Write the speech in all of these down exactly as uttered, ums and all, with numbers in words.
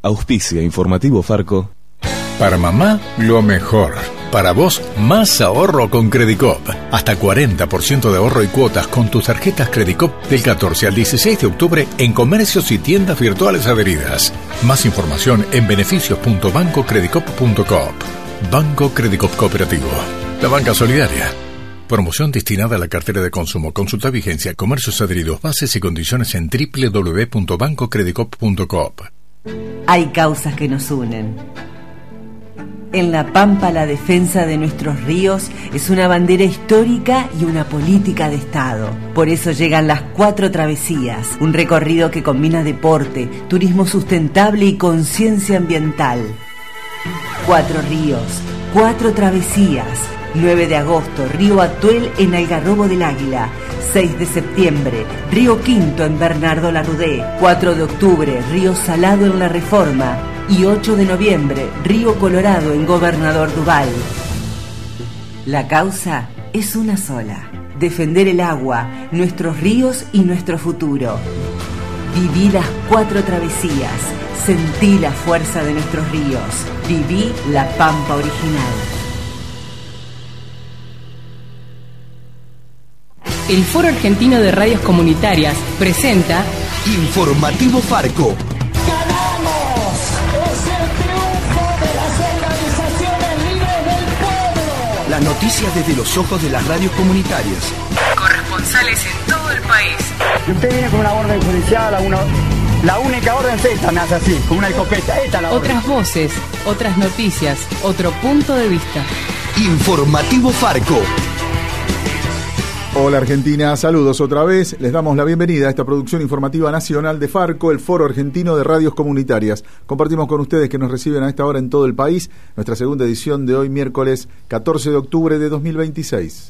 Auspicia Informativo Farco. Para mamá, lo mejor. Para vos, más ahorro con Credicop. Hasta cuarenta por ciento de ahorro y cuotas con tus tarjetas Credicop del catorce al dieciséis de octubre en comercios y tiendas virtuales adheridas. Más información en beneficios punto banco credicop punto coop. Banco Credicop Cooperativo. La banca solidaria. Promoción destinada a la cartera de consumo. Consulta vigencia, comercios adheridos, bases y condiciones en doble u doble u doble u punto banco credicop punto coop. Hay causas que nos unen. En La Pampa, la defensa de nuestros ríos es una bandera histórica y una política de Estado. Por eso llegan las Cuatro Travesías, un recorrido que combina deporte, turismo sustentable y conciencia ambiental. Cuatro ríos, cuatro travesías. nueve de agosto, Río Atuel en Algarrobo del Águila. seis de septiembre, Río Quinto en Bernardo Larrudé. cuatro de octubre, Río Salado en La Reforma. Y ocho de noviembre, Río Colorado en Gobernador Duval. La causa es una sola: defender el agua, nuestros ríos y nuestro futuro. Viví las Cuatro Travesías, sentí la fuerza de nuestros ríos, viví la Pampa original. El Foro Argentino de Radios Comunitarias presenta Informativo Farco. Las noticias desde los ojos de las radios comunitarias. Corresponsales en todo el país. Y usted viene con una orden judicial, una, la única orden es esta, me hace así, con una escopeta. Esta es la orden. Otras voces, otras noticias, otro punto de vista. Informativo Farco. Hola Argentina, saludos otra vez. Les damos la bienvenida a esta producción informativa nacional de Farco, el Foro Argentino de Radios Comunitarias. Compartimos con ustedes que nos reciben a esta hora en todo el país nuestra segunda edición de hoy, miércoles catorce de octubre de dos mil veintiséis.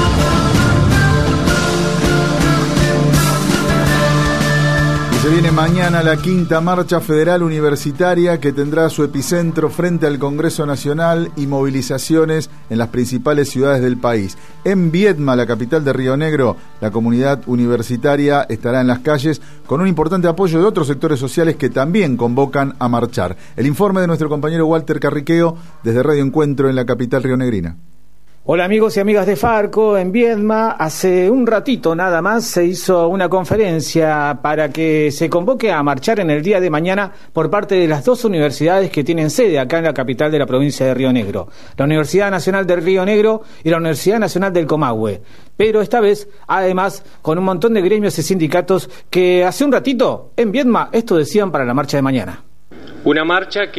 Se viene mañana la quinta marcha federal universitaria que tendrá su epicentro frente al Congreso Nacional y movilizaciones en las principales ciudades del país. En Viedma, la capital de Río Negro, la comunidad universitaria estará en las calles con un importante apoyo de otros sectores sociales que también convocan a marchar. El informe de nuestro compañero Walter Carriqueo desde Radio Encuentro en la capital rionegrina. Hola amigos y amigas de Farco, en Viedma hace un ratito nada más se hizo una conferencia para que se convoque a marchar en el día de mañana por parte de las dos universidades que tienen sede acá en la capital de la provincia de Río Negro, la Universidad Nacional de Río Negro y la Universidad Nacional del Comahue, pero esta vez además con un montón de gremios y sindicatos que hace un ratito en Viedma esto decían para la marcha de mañana. Una marcha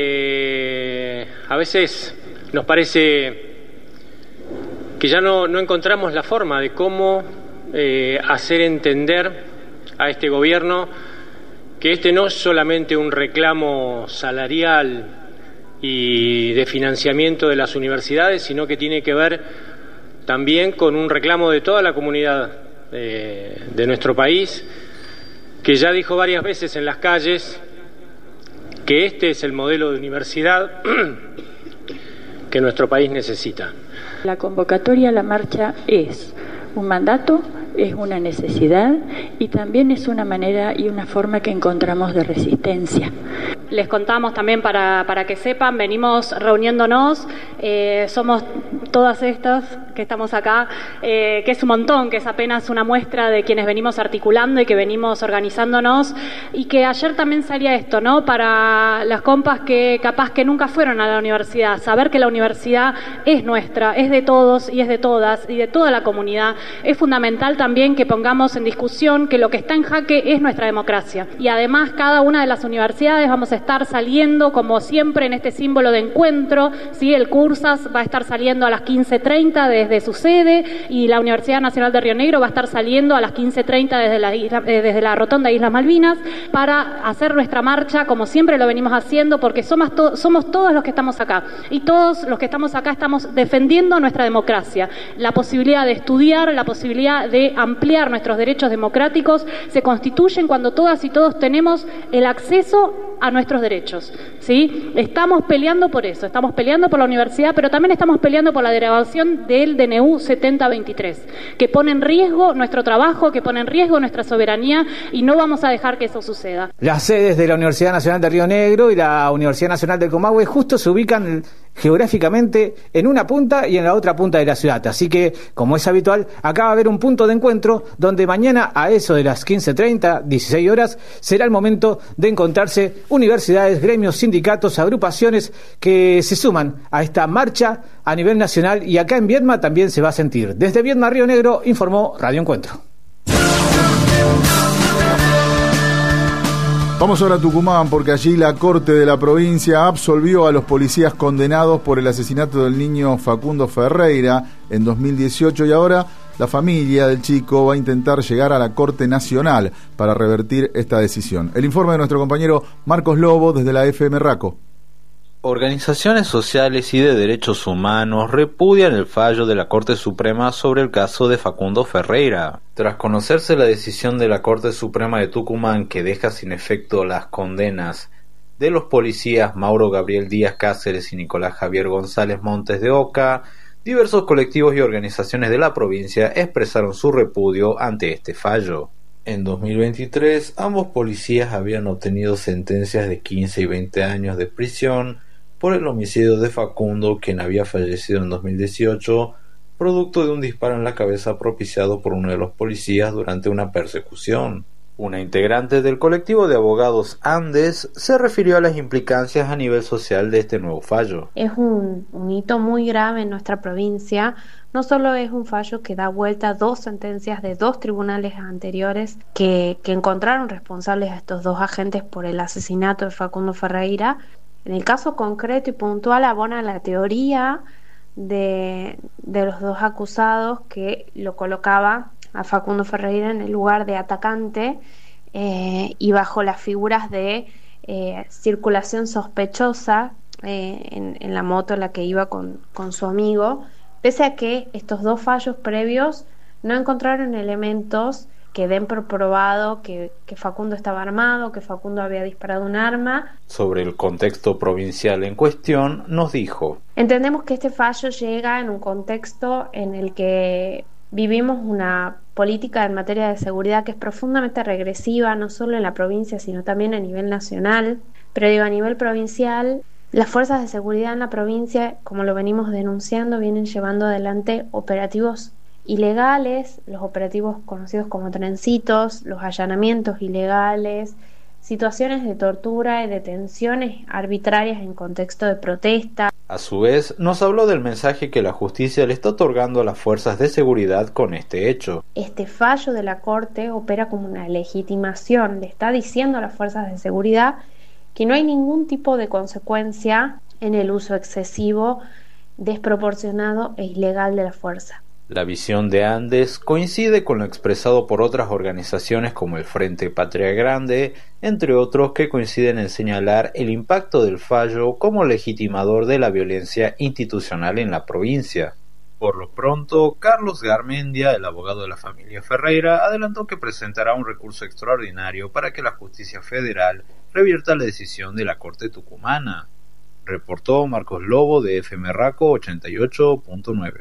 que a veces nos parece que ya no, no encontramos la forma de cómo eh, hacer entender a este gobierno que este no es solamente un reclamo salarial y de financiamiento de las universidades, sino que tiene que ver también con un reclamo de toda la comunidad eh, de nuestro país, que ya dijo varias veces en las calles que este es el modelo de universidad que nuestro país necesita. La convocatoria a la marcha es un mandato, es una necesidad y también es una manera y una forma que encontramos de resistencia. Les contamos también para, para que sepan, venimos reuniéndonos, eh, somos todas estas que estamos acá, eh, que es un montón, que es apenas una muestra de quienes venimos articulando y que venimos organizándonos, y que ayer también salía esto, ¿no? Para las compas que capaz que nunca fueron a la universidad, saber que la universidad es nuestra, es de todos y es de todas y de toda la comunidad. Es fundamental también que pongamos en discusión que lo que está en jaque es nuestra democracia, y además cada una de las universidades vamos a estar saliendo como siempre en este símbolo de encuentro, ¿sí? El Cursas va a estar saliendo a las quince treinta desde su sede y la Universidad Nacional de Río Negro va a estar saliendo a las quince treinta desde la, isla, eh, desde la rotonda de Islas Malvinas para hacer nuestra marcha como siempre lo venimos haciendo, porque somos, to- somos todos los que estamos acá y todos los que estamos acá estamos defendiendo nuestra democracia, la posibilidad de estudiar, la posibilidad de ampliar nuestros derechos democráticos se constituyen cuando todas y todos tenemos el acceso a nuestros derechos, ¿sí? Estamos peleando por eso, estamos peleando por la universidad, pero también estamos peleando por la derogación del D N U setenta veintitrés, que pone en riesgo nuestro trabajo, que pone en riesgo nuestra soberanía, y no vamos a dejar que eso suceda. Las sedes de la Universidad Nacional de Río Negro y la Universidad Nacional del Comahue justo se ubican geográficamente en una punta y en la otra punta de la ciudad, así que, como es habitual, acá va a haber un punto de encuentro donde mañana a eso de las quince treinta, dieciséis horas, será el momento de encontrarse universidades, gremios, sindicatos, agrupaciones que se suman a esta marcha a nivel nacional, y acá en Viedma también se va a sentir. Desde Viedma, Río Negro, informó Radio Encuentro. Vamos ahora a Tucumán, porque allí la Corte de la provincia absolvió a los policías condenados por el asesinato del niño Facundo Ferreira en dos mil dieciocho, y ahora la familia del chico va a intentar llegar a la Corte Nacional para revertir esta decisión. El informe de nuestro compañero Marcos Lobo desde la F M Raco. Organizaciones sociales y de derechos humanos repudian el fallo de la Corte Suprema sobre el caso de Facundo Ferreira. Tras conocerse la decisión de la Corte Suprema de Tucumán, que deja sin efecto las condenas de los policías Mauro Gabriel Díaz Cáceres y Nicolás Javier González Montes de Oca, diversos colectivos y organizaciones de la provincia expresaron su repudio ante este fallo. En dos mil veintitrés, ambos policías habían obtenido sentencias de quince y veinte años de prisión por el homicidio de Facundo, quien había fallecido en dos mil dieciocho, producto de un disparo en la cabeza propiciado por uno de los policías durante una persecución. Una integrante del colectivo de abogados Andes se refirió a las implicancias a nivel social de este nuevo fallo. Es un, un hito muy grave en nuestra provincia. No solo es un fallo que da vuelta a dos sentencias de dos tribunales anteriores que, que encontraron responsables a estos dos agentes por el asesinato de Facundo Ferreira. En el caso concreto y puntual abona la teoría de, de los dos acusados que lo colocaba a Facundo Ferreira en el lugar de atacante eh, y bajo las figuras de eh, circulación sospechosa eh, en, en la moto en la que iba con, con su amigo, pese a que estos dos fallos previos no encontraron elementos que den por probado que, que Facundo estaba armado, que Facundo había disparado un arma. Sobre el contexto provincial en cuestión, nos dijo: entendemos que este fallo llega en un contexto en el que vivimos una política en materia de seguridad que es profundamente regresiva, no solo en la provincia, sino también a nivel nacional. Pero digo, a nivel provincial, las fuerzas de seguridad en la provincia, como lo venimos denunciando, vienen llevando adelante operativos ilegales, los operativos conocidos como trencitos, los allanamientos ilegales, situaciones de tortura y detenciones arbitrarias en contexto de protesta. A su vez, nos habló del mensaje que la justicia le está otorgando a las fuerzas de seguridad con este hecho. Este fallo de la Corte opera como una legitimación, le está diciendo a las fuerzas de seguridad que no hay ningún tipo de consecuencia en el uso excesivo, desproporcionado e ilegal de la fuerza. La visión de Andes coincide con lo expresado por otras organizaciones como el Frente Patria Grande, entre otros, que coinciden en señalar el impacto del fallo como legitimador de la violencia institucional en la provincia. Por lo pronto, Carlos Garmendia, el abogado de la familia Ferreira, adelantó que presentará un recurso extraordinario para que la justicia federal revierta la decisión de la Corte tucumana. Reportó Marcos Lobo de F M Raco ochenta y ocho punto nueve.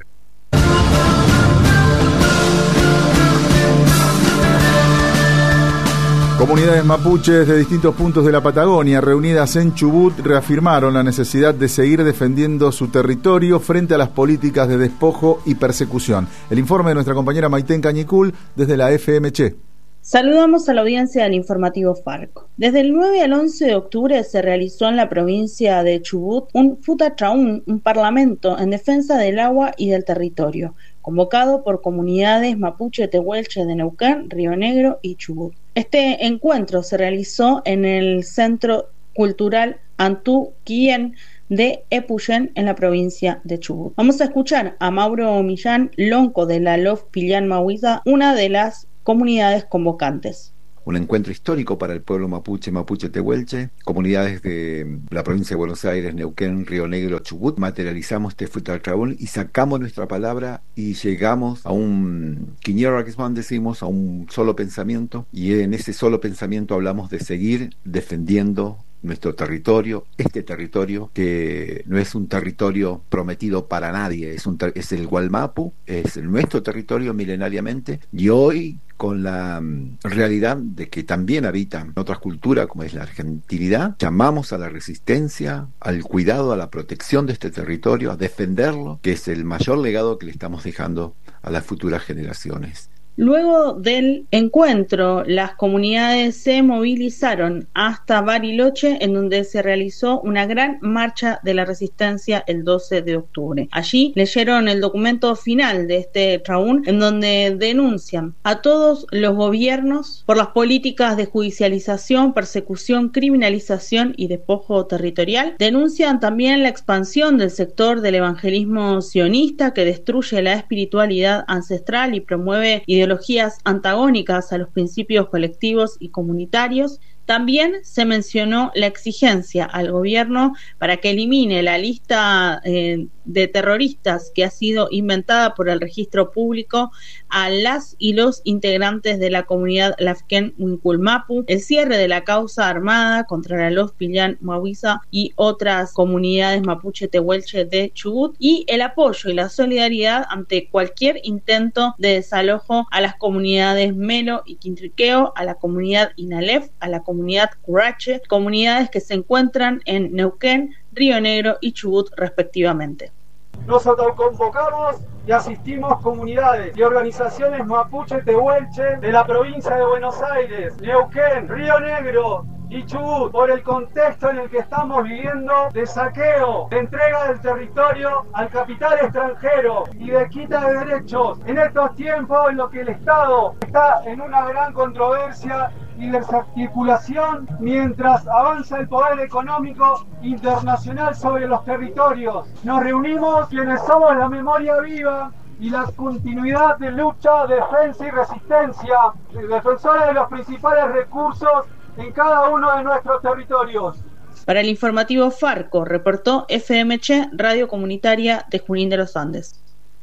Comunidades mapuches de distintos puntos de la Patagonia reunidas en Chubut reafirmaron la necesidad de seguir defendiendo su territorio frente a las políticas de despojo y persecución. El informe de nuestra compañera Maitén Cañicul desde la F M Che. Saludamos a la audiencia del informativo Farco. Desde el nueve al once de octubre se realizó en la provincia de Chubut un Futatraún, un parlamento en defensa del agua y del territorio, convocado por comunidades mapuche tehuelche de Neuquén, Río Negro y Chubut. Este encuentro se realizó en el Centro Cultural Antú Quien de Epuyén, en la provincia de Chubut. Vamos a escuchar a Mauro Millán Lonco de la Lof Pillán Mahuiza, una de las comunidades convocantes. Un encuentro histórico para el pueblo mapuche, mapuche tehuelche, comunidades de la provincia de Buenos Aires, Neuquén, Río Negro, Chubut. Materializamos este Futatraún y sacamos nuestra palabra y llegamos a un Quiñero decimos, a un solo pensamiento, y en ese solo pensamiento hablamos de seguir defendiendo nuestro territorio, este territorio que no es un territorio prometido para nadie, es, un ter- es el Gualmapu, es nuestro territorio milenariamente, y hoy con la um, realidad de que también habitan otras culturas como es la argentinidad, llamamos a la resistencia, al cuidado, a la protección de este territorio, a defenderlo, que es el mayor legado que le estamos dejando a las futuras generaciones. Luego del encuentro, las comunidades se movilizaron hasta Bariloche, en donde se realizó una gran marcha de la resistencia el doce de octubre. Allí leyeron el documento final de este traún, en donde denuncian a todos los gobiernos por las políticas de judicialización, persecución, criminalización y despojo territorial. Denuncian también la expansión del sector del evangelismo sionista, que destruye la espiritualidad ancestral y promueve ideologías ideologías antagónicas a los principios colectivos y comunitarios. También se mencionó la exigencia al gobierno para que elimine la lista eh, de terroristas que ha sido inventada por el registro público a las y los integrantes de la comunidad Lafken Huinculmapu, el cierre de la causa armada contra los Pillán Mahuiza y otras comunidades mapuche tehuelche de Chubut, y el apoyo y la solidaridad ante cualquier intento de desalojo a las comunidades Melo y Quintriqueo, a la comunidad Inalef, a la comunidad comunidad Curache, comunidades que se encuentran en Neuquén, Río Negro y Chubut respectivamente. Nos autoconvocamos y asistimos comunidades y organizaciones mapuche tehuelche de la provincia de Buenos Aires, Neuquén, Río Negro y Chubut, por el contexto en el que estamos viviendo de saqueo, de entrega del territorio al capital extranjero y de quita de derechos. En estos tiempos en los que el Estado está en una gran controversia y desarticulación, mientras avanza el poder económico internacional sobre los territorios. Nos reunimos quienes somos la memoria viva y la continuidad de lucha, defensa y resistencia, defensores de los principales recursos en cada uno de nuestros territorios. Para el informativo Farco, reportó F M Che, Radio Comunitaria de Junín de los Andes.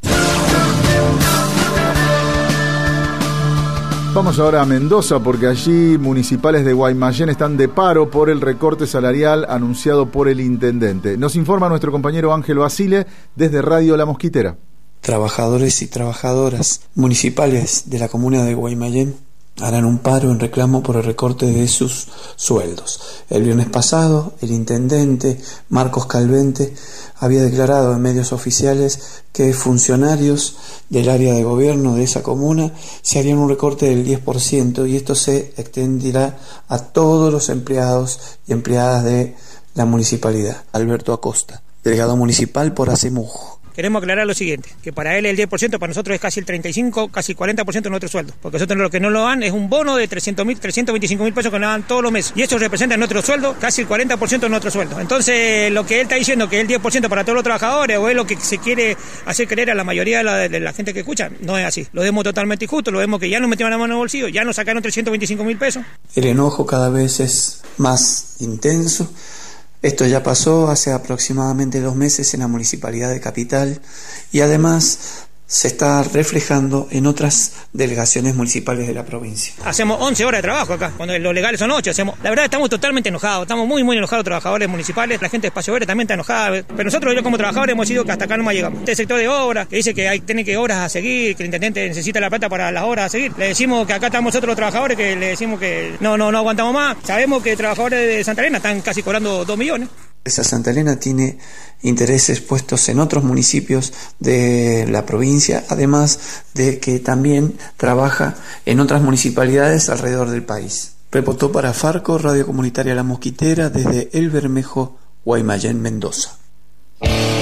Vamos ahora a Mendoza, porque allí municipales de Guaymallén están de paro por el recorte salarial anunciado por el intendente. Nos informa nuestro compañero Ángel Basile desde Radio La Mosquitera. Trabajadores y trabajadoras municipales de la comuna de Guaymallén harán un paro en reclamo por el recorte de sus sueldos. El viernes pasado, el intendente Marcos Calvente había declarado en medios oficiales que funcionarios del área de gobierno de esa comuna se harían un recorte del diez por ciento, y esto se extenderá a todos los empleados y empleadas de la municipalidad. Alberto Acosta, delegado municipal por ACEMUJ. Queremos aclarar lo siguiente, que para él el diez por ciento, para nosotros es casi el treinta y cinco, casi el cuarenta por ciento de nuestro sueldo, porque nosotros lo que no lo dan es un bono de trescientos mil, trescientos veinticinco mil pesos que nos dan todos los meses, y eso representa en nuestro sueldo casi el cuarenta por ciento de nuestro sueldo. Entonces, lo que él está diciendo, que es el diez por ciento para todos los trabajadores, o es lo que se quiere hacer creer a la mayoría de la, de la gente que escucha, no es así. Lo vemos totalmente injusto, lo vemos que ya nos metieron la mano en el bolsillo, ya nos sacaron trescientos veinticinco mil pesos. El enojo cada vez es más intenso. Esto ya pasó hace aproximadamente dos meses en la Municipalidad de Capital, y además se está reflejando en otras delegaciones municipales de la provincia. Hacemos once horas de trabajo acá, cuando los legales son ocho. Hacemos, la verdad estamos totalmente enojados, estamos muy muy enojados trabajadores municipales, la gente de Espacio Verde también está enojada, pero nosotros yo como trabajadores hemos sido que hasta acá no más llegamos. Este sector de obras, que dice que hay tiene que obras a seguir, que el intendente necesita la plata para las obras a seguir, le decimos que acá estamos nosotros los trabajadores, que le decimos que no, no, no aguantamos más. Sabemos que trabajadores de Santa Elena están casi cobrando dos millones. Esa Santa Elena tiene intereses puestos en otros municipios de la provincia, además de que también trabaja en otras municipalidades alrededor del país. Reportó para Farco, Radio Comunitaria La Mosquitera, desde El Bermejo, Guaymallén, Mendoza.